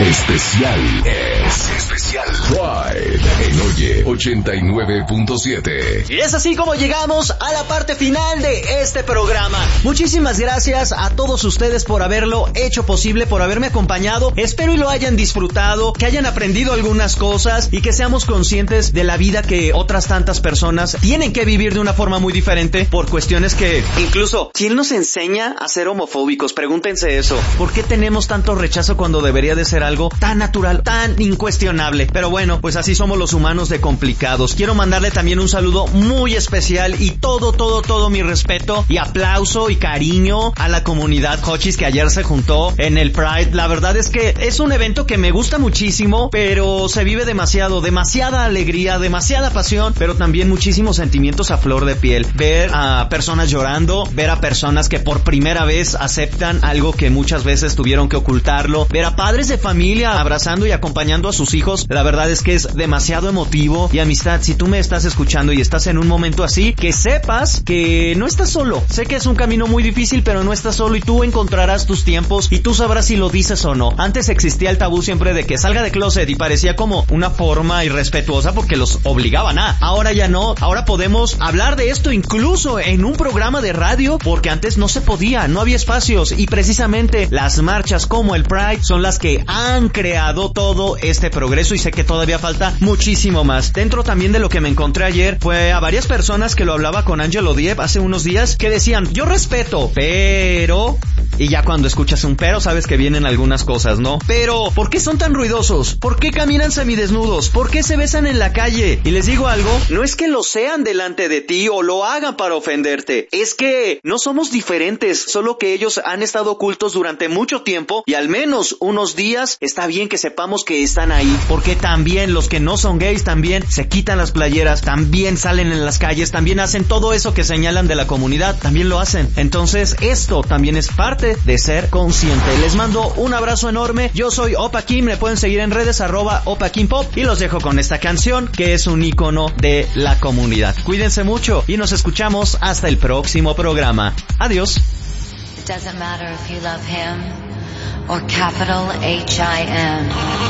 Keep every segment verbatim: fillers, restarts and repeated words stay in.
Especial es Especial Pride en Oye ochenta y nueve punto siete. Y es así como llegamos a la parte final de este programa. Muchísimas gracias a todos ustedes por haberlo hecho posible, por haberme acompañado. Espero y lo hayan disfrutado, que hayan aprendido algunas cosas y que seamos conscientes de la vida que otras tantas personas tienen que vivir de una forma muy diferente por cuestiones que... Incluso, ¿quién nos enseña a ser homofóbicos? Pregúntense eso. ¿Por qué tenemos tanto rechazo cuando debería de ser algo tan natural, tan incuestionable? Pero bueno, pues así somos los humanos de complicados. Quiero mandarle también un saludo muy especial y todo, todo, todo mi respeto y aplauso y cariño a la comunidad Hochis que ayer se juntó en el Pride. La verdad es que es un evento que me gusta muchísimo, pero se vive demasiado, demasiada alegría, demasiada pasión, pero también muchísimos sentimientos a flor de piel. Ver a personas llorando, ver a personas que por primera vez aceptan algo que muchas veces tuvieron que ocultarlo, ver a padres de familia abrazando y acompañando a sus hijos, la verdad es que es demasiado emotivo. Y amistad, si tú me estás escuchando y estás en un momento así, que sepas que no estás solo. Sé que es un camino muy difícil, pero no estás solo y tú encontrarás tus tiempos y tú sabrás si lo dices o no. Antes existía el tabú siempre de que salga de closet y parecía como una forma irrespetuosa porque los obligaban a. Ahora ya no, ahora podemos hablar de esto incluso en un programa de radio porque antes no se podía, no había espacios y precisamente las marchas como el Pride son las que han creado todo este progreso y sé que todavía falta muchísimo más. Dentro también de lo que me encontré ayer fue a varias personas que lo hablaba con Angelo Diep hace unos días que decían, yo respeto, pero... Y ya cuando escuchas un pero sabes que vienen algunas cosas, ¿no? Pero, ¿por qué son tan ruidosos? ¿Por qué caminan semidesnudos? ¿Por qué se besan en la calle? Y les digo algo, no es que lo sean delante de ti o lo hagan para ofenderte. Es que no somos diferentes, solo que ellos han estado ocultos durante mucho tiempo y al menos unos días está bien que sepamos que están ahí. Porque también los que no son gays también se quitan las playeras, también salen en las calles, también hacen todo eso que señalan de la comunidad, también lo hacen. Entonces esto también es parte de ser consciente. Les mando un abrazo enorme. Yo soy Opa Kim, me pueden seguir en redes arroba Opa Kim Pop y los dejo con esta canción que es un ícono de la comunidad. Cuídense mucho y nos escuchamos hasta el próximo programa. Adiós. It doesn't matter if you love him or capital H I M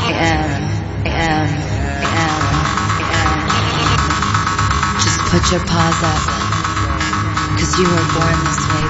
M M M M. Just put your paws up, 'cause you were born this way,